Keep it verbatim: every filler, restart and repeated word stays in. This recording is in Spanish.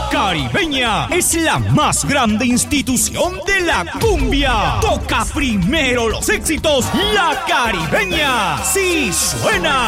La Caribeña es la más grande institución de la cumbia. Toca primero los éxitos La Caribeña. Sí suena.